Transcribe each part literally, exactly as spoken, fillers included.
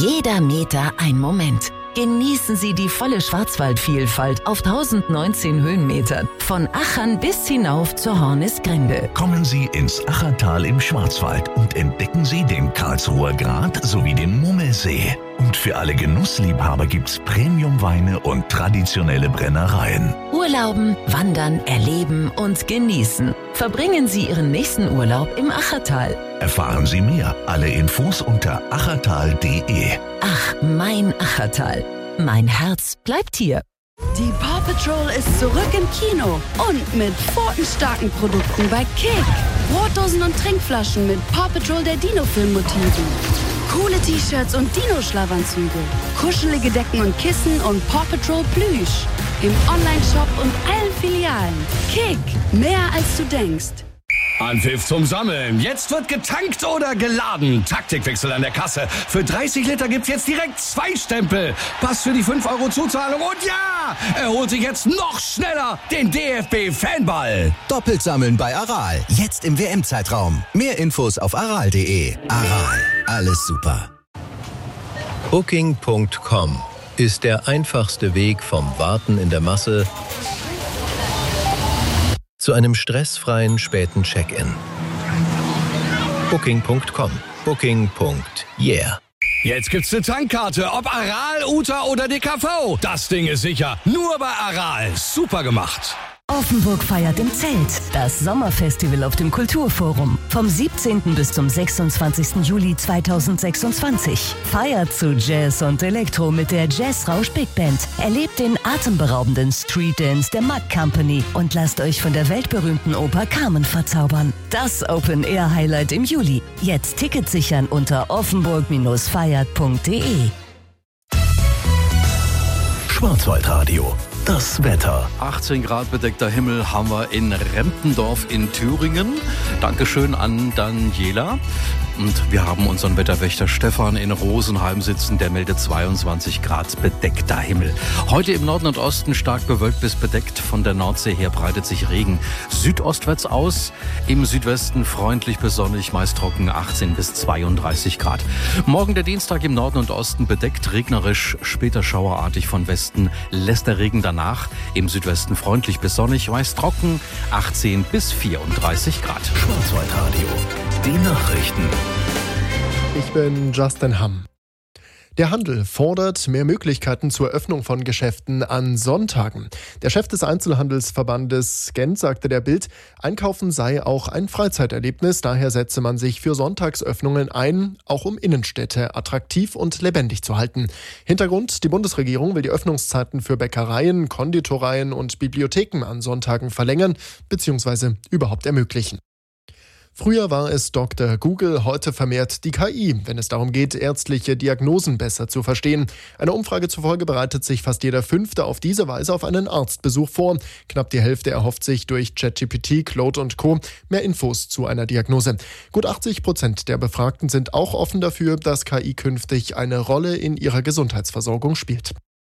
Jeder Meter ein Moment. Genießen Sie die volle Schwarzwaldvielfalt auf tausendneunzehn Höhenmetern. Von Achern bis hinauf zur Hornisgrinde. Kommen Sie ins Achertal im Schwarzwald und entdecken Sie den Karlsruher Grat sowie den Mummelsee. Und für alle Genussliebhaber gibt's Premiumweine und traditionelle Brennereien. Urlauben, wandern, erleben und genießen. Verbringen Sie Ihren nächsten Urlaub im Achertal. Erfahren Sie mehr. Alle Infos unter achertal punkt de. Ach, mein Achertal. Mein Herz bleibt hier. Die Paw Patrol ist zurück im Kino und mit pfotenstarken Produkten bei Kick. Brotdosen und Trinkflaschen mit Paw Patrol der Dino-Film-Motiven. Coole T-Shirts und Dino-Schlafanzüge. Kuschelige Decken und Kissen und Paw Patrol Plüsch. Im Online-Shop und allen Filialen. Kick, mehr als du denkst. Anpfiff zum Sammeln. Jetzt wird getankt oder geladen. Taktikwechsel an der Kasse. Für dreißig Liter gibt's jetzt direkt zwei Stempel. Pass für die fünf Euro Zuzahlung. Und ja, er holt sich jetzt noch schneller den D F B-Fanball. Doppelt sammeln bei Aral. Jetzt im W M-Zeitraum. Mehr Infos auf aral punkt de. Aral. Alles super. Booking Punkt com ist der einfachste Weg vom Warten in der Masse zu einem stressfreien späten Check-in. Booking Punkt com. Booking. Yeah. Jetzt gibt's eine Tankkarte, ob Aral, Uta oder D K V. Das Ding ist sicher. Nur bei Aral. Super gemacht. Offenburg feiert im Zelt. Das Sommerfestival auf dem Kulturforum. Vom siebzehnten bis zum sechsundzwanzigsten Juli zweitausendsechsundzwanzig. Feiert zu Jazz und Elektro mit der Jazzrausch Big Band. Erlebt den atemberaubenden Street Dance der Mug Company und lasst euch von der weltberühmten Oper Carmen verzaubern. Das Open-Air-Highlight im Juli. Jetzt Tickets sichern unter offenburg feiert punkt de. Schwarzwaldradio. Das Wetter. achtzehn Grad bedeckter Himmel haben wir in Rempendorf in Thüringen. Dankeschön an Daniela. Und wir haben unseren Wetterwächter Stefan in Rosenheim sitzen. Der meldet zweiundzwanzig Grad bedeckter Himmel. Heute im Norden und Osten stark bewölkt bis bedeckt. Von der Nordsee her breitet sich Regen südostwärts aus. Im Südwesten freundlich bis sonnig, meist trocken, achtzehn bis zweiunddreißig Grad. Morgen der Dienstag im Norden und Osten bedeckt, regnerisch, später schauerartig von Westen. Lässt der Regen dann Danach im Südwesten freundlich bis sonnig, meist trocken, achtzehn bis vierunddreißig Grad. Schwarzwaldradio. Die Nachrichten. Ich bin Justin Hamm. Der Handel fordert mehr Möglichkeiten zur Öffnung von Geschäften an Sonntagen. Der Chef des Einzelhandelsverbandes Gent sagte der Bild, Einkaufen sei auch ein Freizeiterlebnis, daher setze man sich für Sonntagsöffnungen ein, auch um Innenstädte attraktiv und lebendig zu halten. Hintergrund, die Bundesregierung will die Öffnungszeiten für Bäckereien, Konditoreien und Bibliotheken an Sonntagen verlängern bzw. überhaupt ermöglichen. Früher war es Doktor Google, heute vermehrt die K I, wenn es darum geht, ärztliche Diagnosen besser zu verstehen. Einer Umfrage zufolge bereitet sich fast jeder Fünfte auf diese Weise auf einen Arztbesuch vor. Knapp die Hälfte erhofft sich durch ChatGPT, Claude und Co. mehr Infos zu einer Diagnose. Gut achtzig Prozent der Befragten sind auch offen dafür, dass K I künftig eine Rolle in ihrer Gesundheitsversorgung spielt.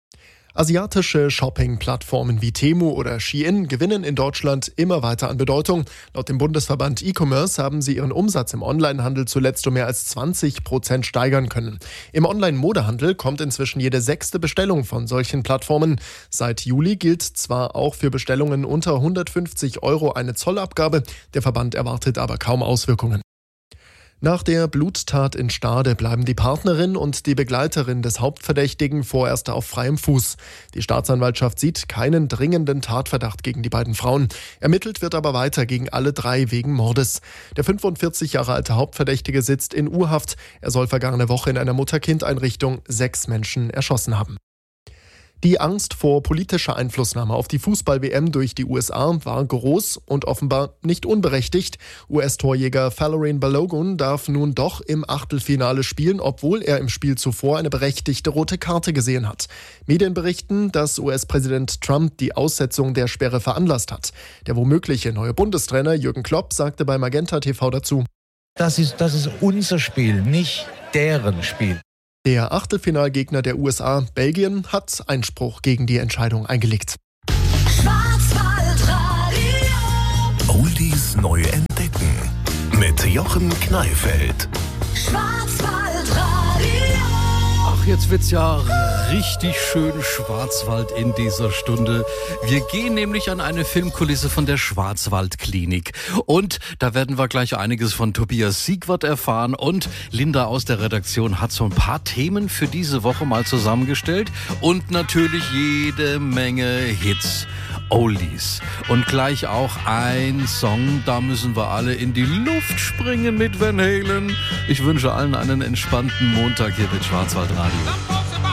Asiatische Shopping-Plattformen wie Temu oder Shein gewinnen in Deutschland immer weiter an Bedeutung. Laut dem Bundesverband E-Commerce haben sie ihren Umsatz im Onlinehandel zuletzt um mehr als zwanzig Prozent steigern können. Im Online-Modehandel kommt inzwischen jede sechste Bestellung von solchen Plattformen. Seit Juli gilt zwar auch für Bestellungen unter hundertfünfzig Euro eine Zollabgabe, der Verband erwartet aber kaum Auswirkungen. Nach der Bluttat in Stade bleiben die Partnerin und die Begleiterin des Hauptverdächtigen vorerst auf freiem Fuß. Die Staatsanwaltschaft sieht keinen dringenden Tatverdacht gegen die beiden Frauen. Ermittelt wird aber weiter gegen alle drei wegen Mordes. Der fünfundvierzig Jahre alte Hauptverdächtige sitzt in U-Haft. Er soll vergangene Woche in einer Mutter-Kind-Einrichtung sechs Menschen erschossen haben. Die Angst vor politischer Einflussnahme auf die Fußball-W M durch die U S A war groß und offenbar nicht unberechtigt. U S-Torjäger Folarin Balogun darf nun doch im Achtelfinale spielen, obwohl er im Spiel zuvor eine berechtigte rote Karte gesehen hat. Medien berichten, dass U S-Präsident Trump die Aussetzung der Sperre veranlasst hat. Der womögliche neue Bundestrainer Jürgen Klopp sagte bei Magenta T V dazu: Das ist, das ist unser Spiel, nicht deren Spiel. Der Achtelfinalgegner der U S A, Belgien, hat Einspruch gegen die Entscheidung eingelegt. Schwarzwaldradio. Oldies neu entdecken mit Jochen Kneifeld. Schwarzwaldradio. jetzt wird's ja richtig schön Schwarzwald in dieser Stunde. Wir gehen nämlich an eine Filmkulisse von der Schwarzwaldklinik. Und da werden wir gleich einiges von Tobias Siegwart erfahren. Und Linda aus der Redaktion hat so ein paar Themen für diese Woche mal zusammengestellt. Und natürlich jede Menge Hits. Oldies. Und gleich auch ein Song, da müssen wir alle in die Luft springen mit Van Halen. Ich wünsche allen einen entspannten Montag hier mit Schwarzwaldradio.